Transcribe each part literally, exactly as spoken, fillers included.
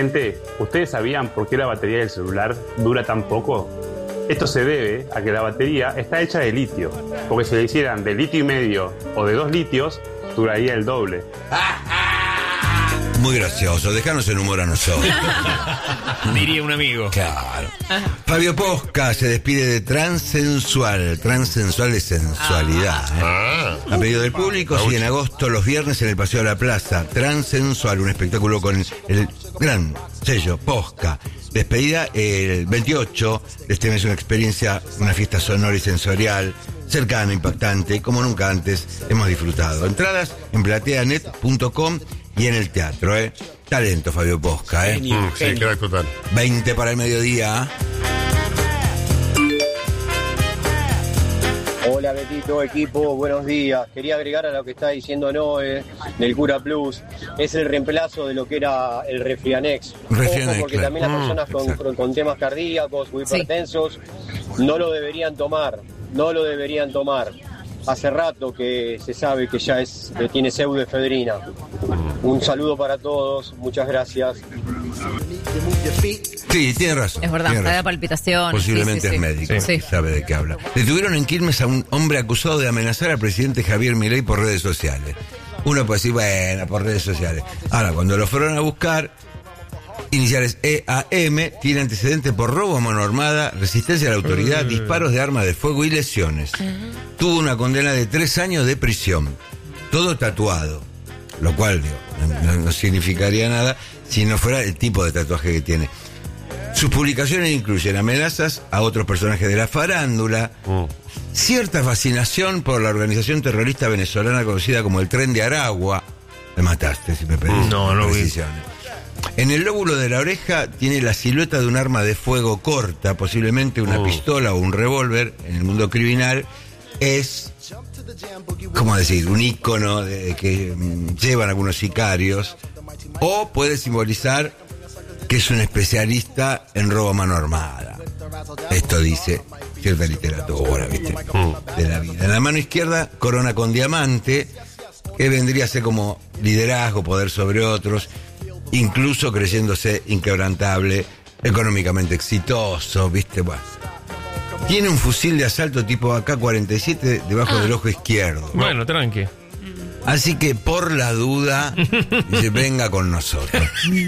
Gente, ¿ustedes sabían por qué la batería del celular dura tan poco? Esto se debe a que la batería está hecha de litio, porque si la hicieran de litio y medio o de dos litios, duraría el doble. Muy gracioso, déjanos en humor a nosotros. Diría un amigo. Claro. Fabio Posca se despide de Transsensual, Transsensual de sensualidad. ¿eh? Ah. A pedido del público, sigue en agosto los viernes en el Paseo de la Plaza. Transsensual, un espectáculo con el gran sello Posca. Despedida el veintiocho de este mes, una experiencia, una fiesta sonora y sensorial, cercana, impactante, como nunca antes hemos disfrutado. Entradas en plateanet punto com y en el teatro, ¿eh? Talento, Fabio Posca, ¿eh? Mm, sí, crack total. veinte para el mediodía. Hola Betito, equipo, buenos días. Quería agregar a lo que está diciendo Noé del Cura Plus. Es el reemplazo de lo que era el Refrianex. Refrianex, Ojo, porque claro. también las Mm, personas con, exacto. con temas cardíacos o hipertensos no lo deberían tomar, no lo deberían tomar. Hace rato que se sabe que ya es que tiene pseudoefedrina. Un saludo para todos, muchas gracias. Sí, tiene razón. Es verdad, tiene está de razón. palpitación. Posiblemente sí, sí, es sí. médico, Sí. sabe de qué habla. Detuvieron en Quilmes a un hombre acusado de amenazar al presidente Javier Milei por redes sociales. Uno puede decir, bueno, por redes sociales. Ahora, cuando lo fueron a buscar, iniciales E A M, tiene antecedentes por robo a mano armada, resistencia a la autoridad, disparos de arma de fuego y lesiones. Tuvo una condena de tres años de prisión. Todo tatuado. Lo cual, digo, no, no significaría nada si no fuera el tipo de tatuaje que tiene. Sus publicaciones incluyen amenazas a otros personajes de la farándula, Mm. cierta fascinación por la organización terrorista venezolana conocida como el Tren de Aragua. Me mataste si me pedís No, no vi. precisiones. En el lóbulo de la oreja tiene la silueta de un arma de fuego corta, posiblemente una Oh. pistola o un revólver. En el mundo criminal es, ¿cómo decir?, un ícono de, que mm, llevan algunos sicarios. O puede simbolizar que es un especialista en robo a mano armada. Esto dice cierta literatura, ¿viste? De la vida. En la mano izquierda, corona con diamante, que vendría a ser como liderazgo, poder sobre otros, incluso creyéndose inquebrantable, económicamente exitoso, ¿viste? Bueno. Tiene un fusil de asalto tipo A K cuarenta y siete debajo del ojo izquierdo. Bueno, tranqui. Así que por la duda, dice, venga con nosotros.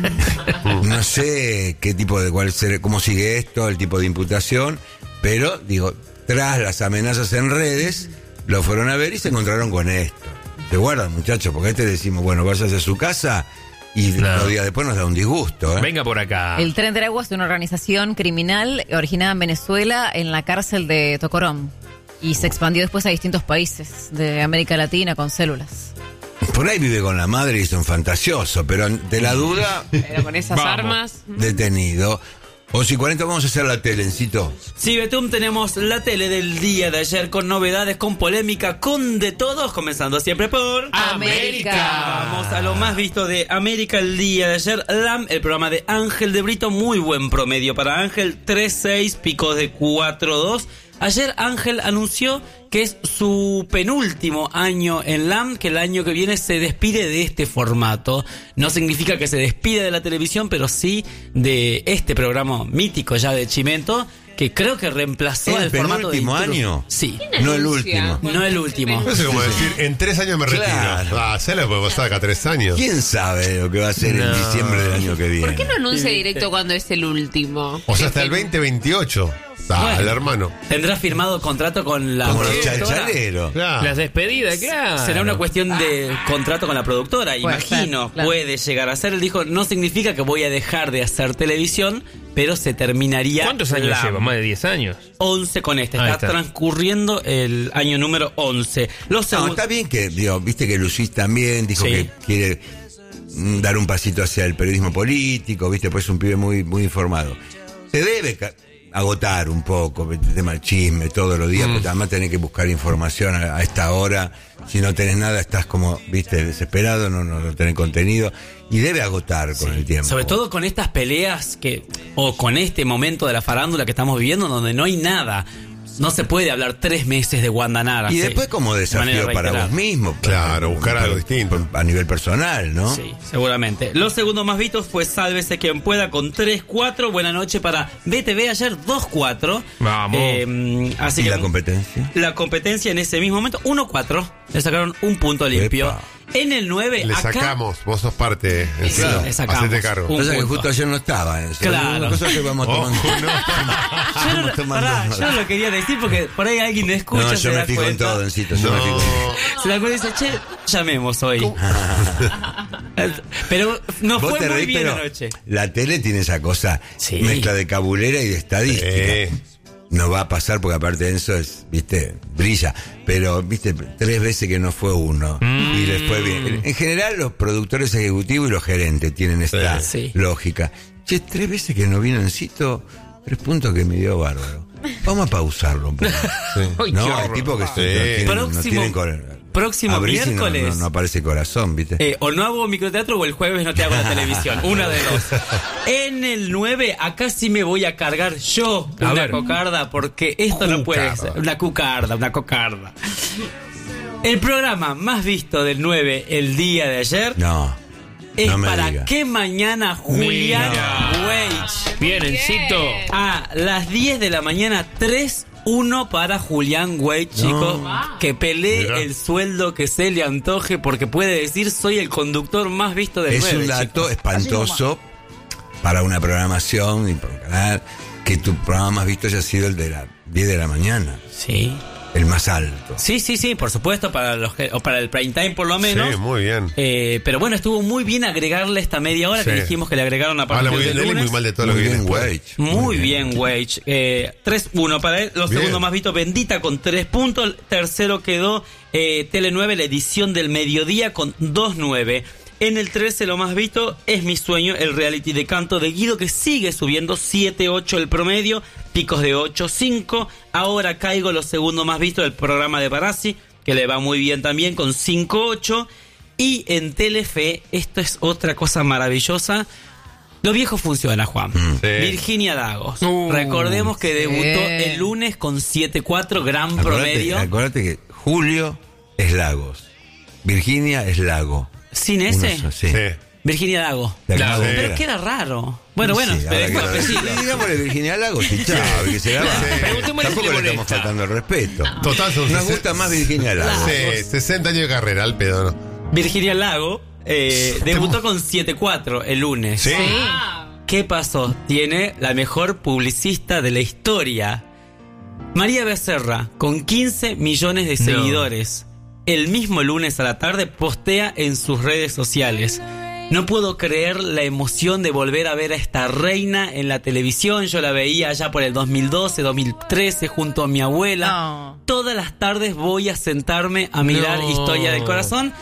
No sé qué tipo de cuál ser, cómo sigue esto, el tipo de imputación, pero digo, tras las amenazas en redes, lo fueron a ver y se encontraron con esto. Se guardan, muchachos, porque a este decimos, bueno, váyase a su casa y No. los días después nos da un disgusto, ¿eh? Venga por acá. El Tren de Aragua es una organización criminal originada en Venezuela, en la cárcel de Tocorón. Y se expandió después a distintos países de América Latina con células. Por ahí vive con la madre y es un fantasioso, pero de la duda, Pero con esas Vamos. armas. detenido. O si cuarenta vamos a hacer la telencito. Sí, Betum, tenemos la tele del día de ayer con novedades, con polémica, con de todos, comenzando siempre por... América. Vamos a lo más visto de América el día de ayer. L A M, el programa de Ángel de Brito, muy buen promedio para Ángel, tres seis, picos de cuatro dos. Ayer Ángel anunció que es su penúltimo año en L A M, que el año que viene se despide de este formato. No significa que se despide de la televisión, pero sí de este programa mítico ya de Chimento, que creo que reemplazó ¿El el formato de penúltimo intro. año? Sí, No el anuncia? último. no el último. No sé cómo decir, en tres años me retiro. Claro. Ah, se la puede pasar acá tres años. ¿Quién sabe lo que va a ser No. en diciembre del año que viene? ¿Por qué no anuncia directo cuando es el último? O sea, hasta el veinte veintiocho. Ah, Bueno. el hermano. Tendrá firmado contrato con la Como los productora. chalchaleros. Claro. Las despedidas, claro. Será una cuestión de contrato con la productora, Puede imagino, ser, claro. puede llegar a ser. Él dijo, no significa que voy a dejar de hacer televisión, pero se terminaría. ¿Cuántos años la lleva? Más de diez años. once con este, Ahí está, está. transcurriendo el año número once. Los No, segundos... está bien que, digo, viste que Lucis también dijo Sí. que quiere mm, dar un pasito hacia el periodismo político, viste, pues es un pibe muy, muy informado. Se debe ca- agotar un poco el tema del chisme todos los días, Mm. porque además tenés que buscar información a, a esta hora. Si no tenés nada, estás como, viste, desesperado, no, no, no tenés contenido. Y debe agotar con el tiempo. Sobre todo con estas peleas que, o con este momento de la farándula que estamos viviendo donde no hay nada. no se puede hablar tres meses de Guandanara. Y sí, después como de desafío manera para reiterada. vos mismo. Claro, buscar algo distinto. A nivel personal, ¿no? Sí, seguramente. Los segundos más vistos fue Sálvese quien pueda con tres cuatro. Buena noche para B T V ayer dos cuatro. Vamos. Eh, así ¿Y que la competencia? la competencia en ese mismo momento uno cuatro. Le sacaron un punto limpio. Epa. En el nueve Le acá sacamos, vos sos parte. Claro, le sacamos. Hacete cargo. Un Cosa que punto. justo ayer no estaba en eso. Claro. Cosa que vamos Ojo, tomando. no. Yo no, Vamos tomando pará, nota. yo no lo quería decir porque por ahí alguien me escucha, No, se yo me da fijo en cuenta. todo, Encito, yo me fijo en todo. Se da cuenta y dice, che, llamemos hoy. Pero nos Vos fue te muy reís, bien pero anoche. la tele tiene esa cosa, Sí. mezcla de cabulera y de estadística. Eh. No va a pasar porque aparte de eso es, viste, brilla. Pero, viste, tres veces que no fue uno y les fue bien. En general los productores ejecutivos y los gerentes tienen esta Sí. lógica. Che, tres veces que no vino Encito, tres puntos que me dio bárbaro. Vamos a pausarlo un poco. Ay, qué No, hay horror. tipos que Sí. no tienen, no Próximo- tienen cor- próximo Abrís y no- miércoles. No, no aparece corazón, viste. Eh, o no hago microteatro o el jueves no te hago la televisión. Una de dos. En el nueve, acá sí me voy a cargar yo A una ver. cocarda porque esto no puede Cucarda. ser. Una cucarda, una cocarda. El programa más visto del nueve el día de ayer No. es no me para diga. que mañana Julián Mira. Weich Bien, Encito. a las diez de la mañana tres uno para Julián Weich, chicos, que pelee Mirá. el sueldo que se le antoje porque puede decir soy el conductor más visto del Es nueve, un dato chicos. espantoso para una programación y para un canal que tu programa más visto haya sido el de las diez de la mañana, Sí. el más alto. Sí, sí, sí, por supuesto, para los que- o para el prime time por lo menos. Sí, muy bien. Eh, pero bueno, estuvo muy bien agregarle esta media hora que Sí. dijimos que le agregaron a partir Habla muy del bien de él y lunes. muy mal de todo lo Muy que viene bien, después. Weich. Muy bien, Weich. Eh, tres uno para él. Los Bien. segundos más vistos, Bendita con tres puntos. El tercero quedó eh, Tele nueve, la edición del mediodía con dos nueve. En el trece, lo más visto es Mi Sueño, el reality de canto de Guido, que sigue subiendo siete ocho el promedio, picos de ocho cinco. Ahora Caigo, los segundos más vistos del programa de Barassi, que le va muy bien también con cinco ocho. Y en Telefe, esto es otra cosa maravillosa. Lo viejo funciona, Juan. Sí. Virginia Lagos. Uh, Recordemos que sí. debutó el lunes con siete cuatro, gran Acordate, promedio. acordate que Julio es Lagos, Virginia es Lago. Sin Uno ese, so- sí. Sí. Virginia Lago. De acá Lago. a Pero afuera. queda raro. Bueno, bueno, Sí, pero ahora es que un lo- apellido. Sí, digámosle Virginia Lagos y chao, que se la va. Preguntémosle si Tampoco le le estamos molesta. faltando el respeto. Total, son Nos sesenta gusta más Virginia Lagos. Sí, sesenta años de carrera, al pedo, ¿no? Virginia Lago eh, debutó con siete cuatro el lunes. Sí. ¿Qué pasó? Tiene la mejor publicista de la historia. María Becerra, con quince millones de seguidores. El mismo lunes a la tarde postea en sus redes sociales: no puedo creer la emoción de volver a ver a esta reina en la televisión. Yo la veía allá por el dos mil doce, dos mil trece junto a mi abuela. No. Todas las tardes voy a sentarme a mirar No. Historia del Corazón.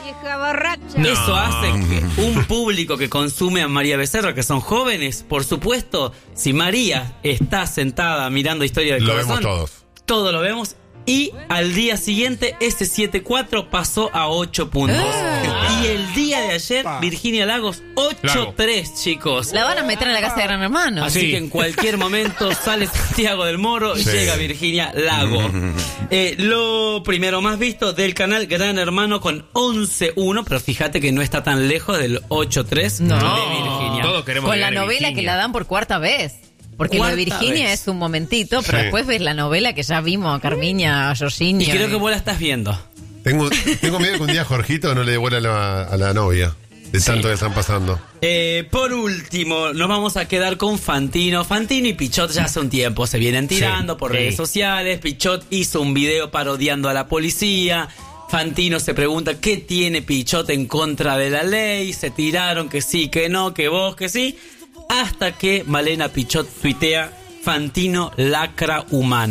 No. Eso hace que un público que consume a María Becerra, que son jóvenes, por supuesto, si María está sentada mirando Historia del Lo Corazón, vemos todos. todos lo vemos. Y al día siguiente, ese siete cuatro pasó a ocho puntos. Ah. Y el día de ayer, Virginia Lagos, ocho tres, chicos. La van a meter en la casa de Gran Hermano. Así Sí. que en cualquier momento sale Santiago del Moro y Sí. llega Virginia Lago. Eh, lo primero más visto del canal Gran Hermano con once uno, pero fíjate que no está tan lejos del ocho tres No. de Virginia. Todos queremos Con la que gane novela Virginia. que la dan por cuarta vez. Porque lo de Cuarta Virginia vez. es un momentito, pero Sí. después ves la novela que ya vimos a Carmiña, a Georgina. Y creo que vos la estás viendo. Tengo, tengo miedo que un día Jorgito no le dé bola a la, a la novia. De tanto que están pasando. Eh, por último, nos vamos a quedar con Fantino. Fantino y Pichot ya hace un tiempo se vienen tirando Sí, por sí. redes sociales. Pichot hizo un video parodiando a la policía. Fantino se pregunta qué tiene Pichot en contra de la ley. Se tiraron que sí, que no, que vos, que sí. Hasta que Malena Pichot tuitea: Fantino lacra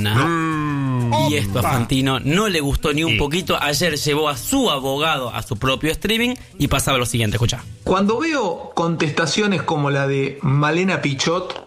humana. Y esto a Fantino no le gustó ni un Sí. poquito. Ayer llevó a su abogado a su propio streaming y pasaba lo siguiente, escucha. Cuando veo contestaciones como la de Malena Pichot,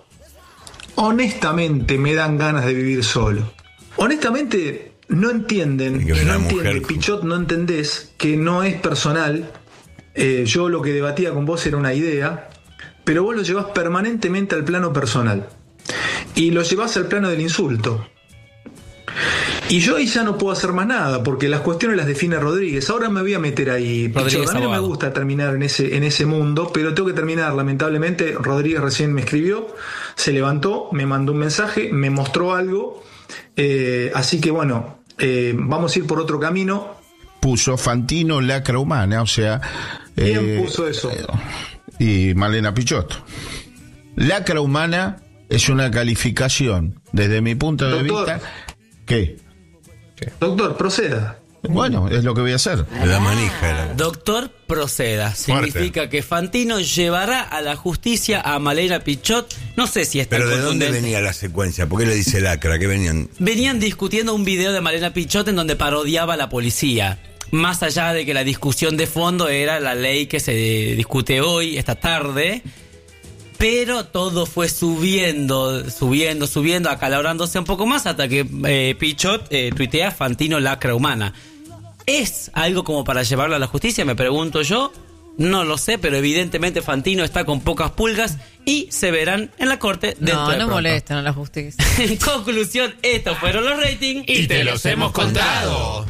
honestamente me dan ganas de vivir solo. Honestamente no entienden, Tiene que ver no la mujer entiende, con- Pichot, no entendés que no es personal. Eh, yo lo que debatía con vos era una idea, pero vos lo llevás permanentemente al plano personal y lo llevás al plano del insulto. Y yo ahí ya no puedo hacer más nada, porque las cuestiones las define Rodríguez. Ahora me voy a meter ahí. Rodríguez, a mí no me abogado. gusta terminar en ese, en ese mundo, pero tengo que terminar, lamentablemente. Rodríguez recién me escribió, se levantó, me mandó un mensaje, me mostró algo. Eh, así que bueno, eh, vamos a ir por otro camino. Puso Fantino lacra humana, o sea... ¿Quién eh, puso eso? Y Malena Pichot. Lacra humana es una calificación, desde mi punto de Doctor. vista... ¿Qué? Doctor, proceda. Bueno, es lo que voy a hacer. La manija era. Doctor, proceda. Significa que Fantino llevará a la justicia a Malena Pichot. No sé si está Pero ¿de dónde contundente. venía la secuencia? ¿Por qué le dice lacra? ¿Qué venían? Venían discutiendo un video de Malena Pichot en donde parodiaba a la policía. Más allá de que la discusión de fondo era la ley que se discute hoy, esta tarde. Pero todo fue subiendo, subiendo, subiendo, acalorándose un poco más hasta que eh, Pichot eh, tuitea Fantino lacra humana. ¿Es algo como para llevarlo a la justicia? Me pregunto yo. No lo sé, pero evidentemente Fantino está con pocas pulgas y se verán en la corte dentro No, de no pronto. molestan a la justicia. En conclusión, estos fueron los ratings Y te los hemos contado.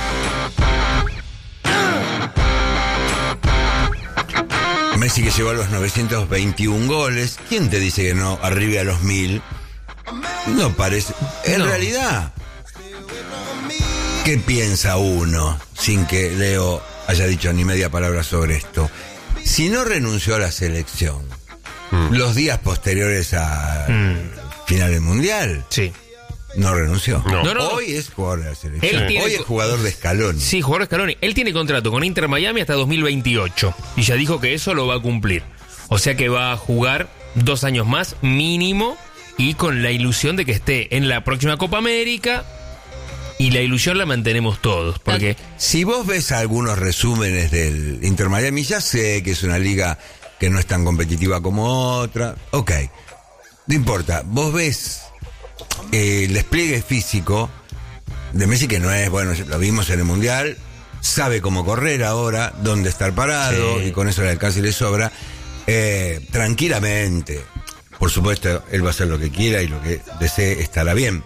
Messi, que llegó a los novecientos veintiún goles. ¿Quién te dice que no arribe a los mil? No parece. En No. realidad, ¿qué piensa uno sin que Leo haya dicho ni media palabra sobre esto? Si no renunció a la selección, Mm. los días posteriores a Mm. final del mundial, Sí. no renunció. No. No, no. Hoy es jugador de la selección. Él tiene- Hoy es jugador de Scaloni. Sí, jugador Scaloni. Él tiene contrato con Inter Miami hasta dos mil veintiocho. Y ya dijo que eso lo va a cumplir. O sea que va a jugar dos años más mínimo y con la ilusión de que esté en la próxima Copa América. Y la ilusión la mantenemos todos. Porque Si vos ves algunos resúmenes del Inter Miami, ya sé que es una liga que no es tan competitiva como otra. Ok, no importa. Vos ves eh, el despliegue físico de Messi, que no es, bueno, lo vimos en el Mundial, sabe cómo correr ahora, dónde estar parado, Sí. y con eso le alcanza y le sobra. Eh, tranquilamente, por supuesto, él va a hacer lo que quiera y lo que desee estará bien.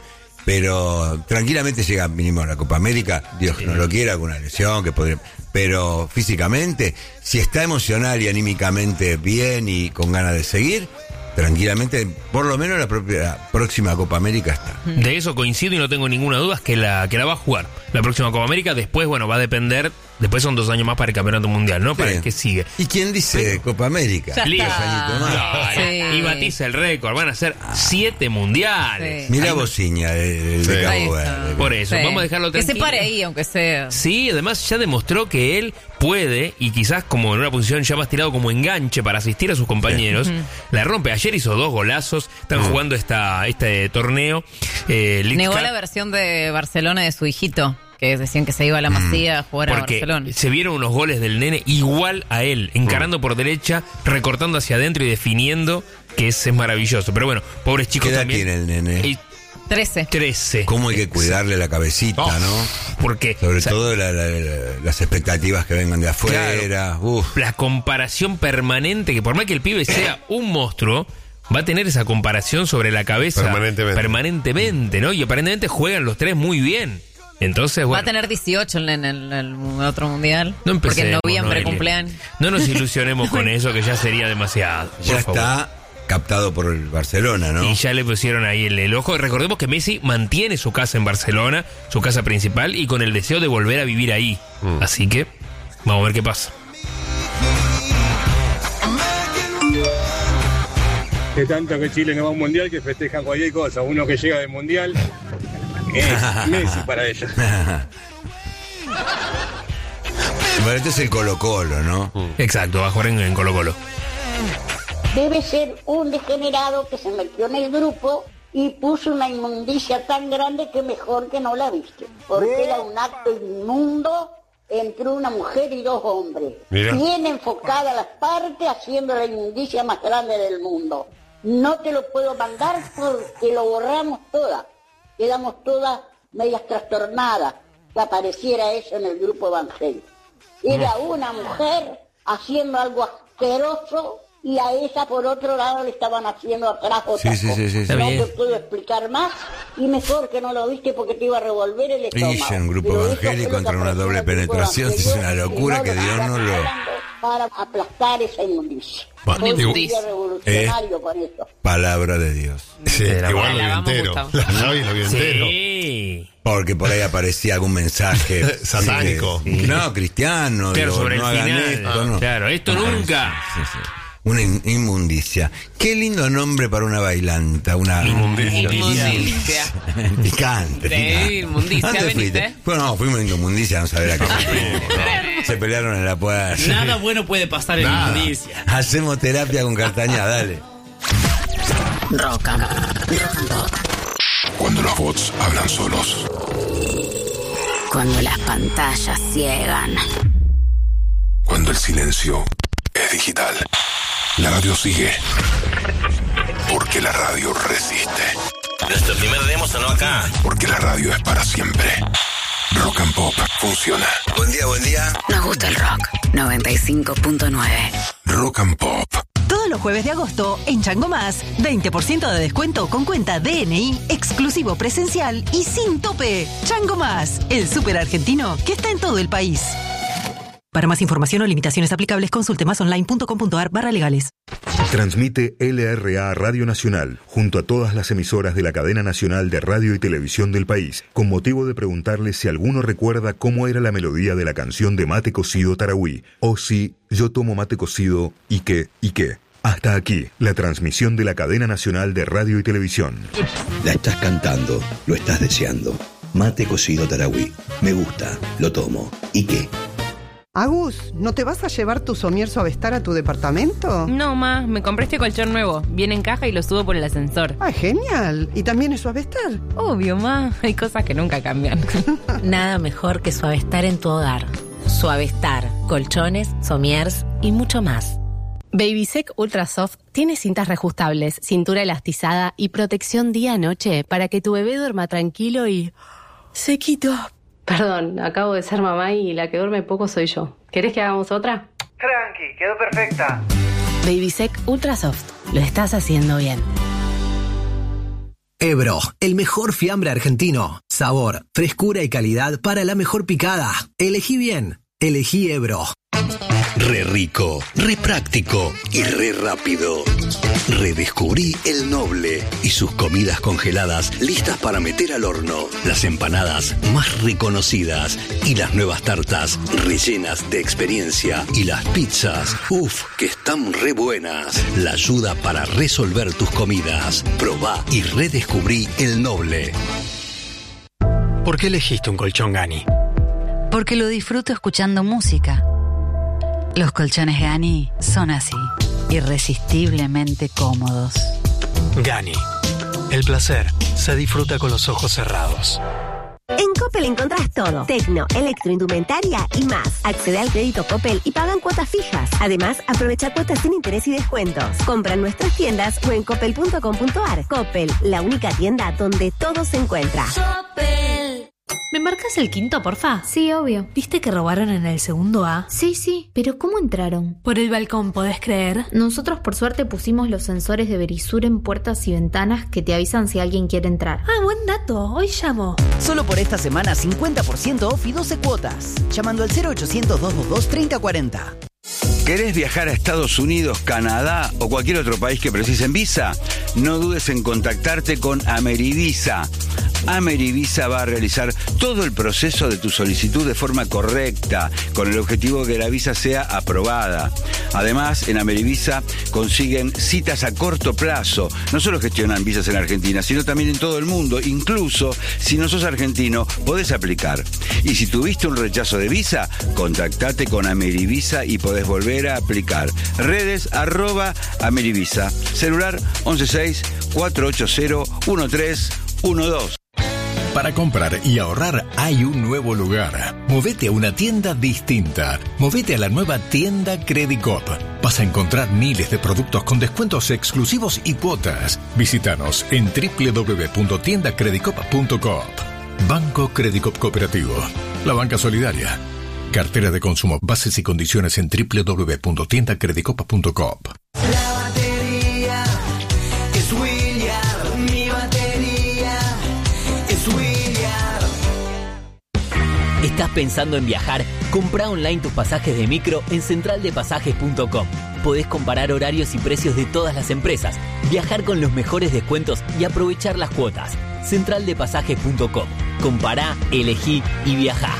Pero tranquilamente llega mínimo a la Copa América, Dios no lo quiera, con una lesión que podría. Pero físicamente, si está emocional y anímicamente bien y con ganas de seguir, tranquilamente, por lo menos la propia próxima Copa América está. de eso coincido y no tengo ninguna duda, es que la, que la va a jugar. La próxima Copa América, después, bueno, va a depender. Después son dos años más para el Campeonato Mundial, ¿no? Para Sí. el que sigue. ¿Y quién dice Copa América? Ya Lío. Dos añitos más. No, Sí. Y batiza el récord. Van a ser siete mundiales. Sí. Mirá Bociña de, de Sí. Cabo Ahí está. Verde. Por eso, Sí. vamos a dejarlo Que se tranquilo. pare ahí, aunque sea. Sí, además ya demostró que él puede, y quizás como en una posición ya más tirado como enganche para asistir a sus compañeros, la rompe. Ayer hizo dos golazos, están jugando esta, este torneo. Eh, League Negó Cup, la versión de Barcelona de su hijito, que decían que se iba a la Masía a jugar a porque Barcelona. se vieron unos goles del nene igual a él, encarando por derecha, recortando hacia adentro y definiendo, que es, es maravilloso. Pero bueno, pobres chicos ¿Qué edad también. tiene el nene? Y trece. trece. ¿Cómo hay que cuidarle la cabecita, Oh, no? Porque Sobre o sea, todo la- la- la- las expectativas que vengan de afuera. Uf. la comparación permanente, que por más que el pibe sea un monstruo, va a tener esa comparación sobre la cabeza Permanentemente. permanentemente, ¿no? Y aparentemente juegan los tres muy bien. Entonces, bueno, Va a tener dieciocho en, en el, en el otro mundial. no porque en empecemos, noviembre Noelia. cumpleaños. No nos ilusionemos con eso, que ya sería demasiado. por Ya favor. está captado por el Barcelona, ¿no? Y ya le pusieron ahí el, el ojo. Recordemos que Messi mantiene su casa en Barcelona, su casa principal, y con el deseo de volver a vivir ahí. Así que, vamos a ver qué pasa. De tanto que Chile no va a un mundial que festejan cualquier cosa. Uno que llega del mundial es Messi para ellos. Bueno, este es el Colo Colo, ¿no? Exacto, va a jugar en, en Colo Colo. Debe ser un degenerado que se metió en el grupo y puso una inmundicia tan grande que mejor que no la viste. Porque era un acto inmundo entre una mujer y dos hombres. Mira. Bien enfocadas las partes, haciendo la inmundicia más grande del mundo. No te lo puedo mandar porque lo borramos todas. Quedamos todas medias trastornadas que apareciera eso en el grupo Evangel. Era una mujer haciendo algo asqueroso y a esa por otro lado le estaban haciendo atrás otra Sí, sí, cosa. sí, sí, sí. No Está te puedo explicar más y mejor que no lo viste porque te iba a revolver el estómago. Y un grupo Pero eso evangélico fue lo contra que una doble apareció en el grupo penetración, es una evangélico, locura y que Dios no lo... para aplastar esa inmundicia. Bueno, Soy igual- un día revolucionario con eso. Palabra de Dios. Sí, la igual lo vi vamos, entero. Gustavo. La Javi lo vi entero. Sí. Porque por ahí aparecía algún mensaje Satánico. Sí, no, cristiano. Claro, digo, sobre no el hagan final. esto, no. Claro, esto nunca. Sí, sí. Una in- inmundicia. Qué lindo nombre para una bailanta, una Inmundicia. Inmundicia. picante. Sí, picante. inmundicia, ¿Dónde veniste. fuiste? Bueno, no, fuimos en inmundicia, no saber a qué se fuimos. Se pelearon en la puerta. Nada bueno puede pasar en Nada. inmundicia. Hacemos terapia con Cartañá, dale. Rock and Pop. Cuando los bots hablan solos. Cuando las pantallas ciegan. Cuando el silencio es digital. La radio sigue. Porque la radio resiste. Nuestro primer demo sonó acá. Porque la radio es para siempre. Rock and Pop funciona. Buen día, buen día. Nos gusta el rock. noventa y cinco punto nueve. Rock and Pop. Todos los jueves de agosto, en Chango Más, veinte por ciento de descuento con cuenta D N I, exclusivo presencial y sin tope. Chango Más, el súper argentino que está en todo el país. Para más información o limitaciones aplicables, consulte masonline.com.ar barra legales. Transmite L R A Radio Nacional, junto a todas las emisoras de la cadena nacional de radio y televisión del país, con motivo de preguntarle si alguno recuerda cómo era la melodía de la canción de Mate Cocido Tarahui, o si yo tomo mate cocido y qué, y qué. Hasta aquí, la transmisión de la cadena nacional de radio y televisión. La estás cantando, lo estás deseando. Mate Cocido Tarahui. Me gusta, lo tomo. ¿Y qué? Agus, ¿no te vas a llevar tu somier Suavestar a tu departamento? No, ma, me compré este colchón nuevo. Viene en caja y lo subo por el ascensor. ¡Ah, genial! ¿Y también es Suavestar? Obvio, ma. Hay cosas que nunca cambian. Nada mejor que Suavestar en tu hogar. Suavestar, colchones, somiers y mucho más. Babysec Ultra Soft tiene cintas reajustables, cintura elastizada y protección día-noche para que tu bebé duerma tranquilo y... sequito. Perdón, acabo de ser mamá y la que duerme poco soy yo. ¿Querés que hagamos otra? Tranqui, quedó perfecta. Babysec Ultra Soft. Lo estás haciendo bien. Ebro, el mejor fiambre argentino. Sabor, frescura y calidad para la mejor picada. Elegí bien. Elegí Ebro. Re rico, re práctico y re rápido. Redescubrí el Noble y sus comidas congeladas listas para meter al horno. Las empanadas más reconocidas y las nuevas tartas rellenas de experiencia. Y las pizzas, uff, que están re buenas. La ayuda para resolver tus comidas. Probá y redescubrí el Noble. ¿Por qué elegiste un colchón Gani? Porque lo disfruto escuchando música. Los colchones Gani son así, irresistiblemente cómodos. Gani. El placer se disfruta con los ojos cerrados. En Coppel encontrás todo. Tecno, electroindumentaria y más. Accede al crédito Coppel y pagan cuotas fijas. Además, aprovecha cuotas sin interés y descuentos. Compra en nuestras tiendas o en coppel punto com punto ar. Coppel, la única tienda donde todo se encuentra. Coppel. ¿Me marcas el quinto, porfa? Sí, obvio. ¿Viste que robaron en el segundo A? Sí, sí. ¿Pero cómo entraron? Por el balcón, ¿podés creer? Nosotros por suerte pusimos los sensores de Verisur en puertas y ventanas que te avisan si alguien quiere entrar. Ah, buen dato. Hoy llamo. Solo por esta semana cincuenta por ciento off y doce cuotas. Llamando al cero ochocientos, doscientos veintidós, treinta cuarenta. ¿Querés viajar a Estados Unidos, Canadá o cualquier otro país que precisen visa? No dudes en contactarte con Amerivisa. Amerivisa va a realizar todo el proceso de tu solicitud de forma correcta, con el objetivo de que la visa sea aprobada. Además, en Amerivisa consiguen citas a corto plazo. No solo gestionan visas en Argentina, sino también en todo el mundo. Incluso, si no sos argentino, podés aplicar. Y si tuviste un rechazo de visa, contactate con Amerivisa y podés volver a aplicar. Redes, arroba Amerivisa. Celular once seis, cuatro ocho cero, uno tres uno dos. Para comprar y ahorrar hay un nuevo lugar. Movete a una tienda distinta. Movete a la nueva tienda Credicop. Vas a encontrar miles de productos con descuentos exclusivos y cuotas. Visítanos en doble u doble u doble u punto tienda credicop punto coop. Banco Credicop Cooperativo. La banca solidaria. Cartera de consumo. Bases y condiciones en doble u doble u doble u punto tienda credicop punto coop. ¿Estás pensando en viajar? Comprá online tus pasajes de micro en central de pasajes punto com. Podés comparar horarios y precios de todas las empresas, viajar con los mejores descuentos y aprovechar las cuotas. central de pasajes punto com. Compará, elegí y viajá.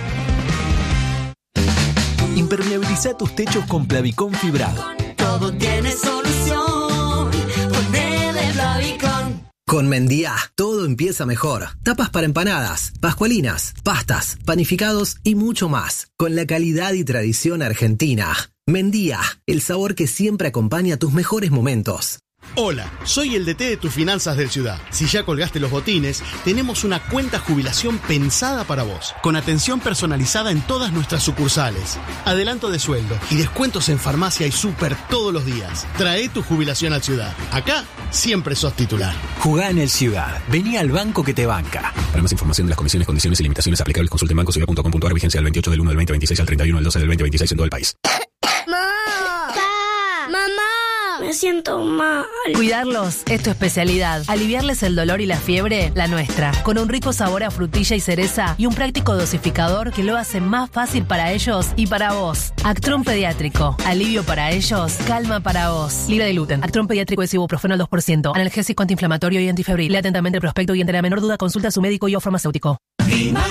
Impermeabiliza tus techos con Plavicón fibrado. Todo tiene solución. Ponele Plavicón. Con Mendía, todo empieza mejor. Tapas para empanadas, pascualinas, pastas, panificados y mucho más. Con la calidad y tradición argentina. Mendía, el sabor que siempre acompaña tus mejores momentos. Hola, soy el D T de tus finanzas del Ciudad. Si ya colgaste los botines, tenemos una cuenta jubilación pensada para vos, con atención personalizada en todas nuestras sucursales, adelanto de sueldo y descuentos en farmacia y súper todos los días. Trae tu jubilación al Ciudad. Acá siempre sos titular. Jugá en el Ciudad. Vení al banco que te banca. Para más información de las comisiones, condiciones y limitaciones aplicables, consulte en banco ciudad punto com punto a r. Vigencia del veintiocho del uno del veinte veintiséis al treinta y uno del doce del veinte veintiséis en todo el país. Me siento mal. Cuidarlos es tu especialidad. Aliviarles el dolor y la fiebre, la nuestra. Con un rico sabor a frutilla y cereza y un práctico dosificador que lo hace más fácil para ellos y para vos. Actron Pediátrico. Alivio para ellos, calma para vos. Libre de gluten. Actron Pediátrico es ibuprofeno al dos por ciento. Analgésico, antiinflamatorio y antifebril. Lea atentamente el prospecto y ante la menor duda consulta a su médico y o farmacéutico.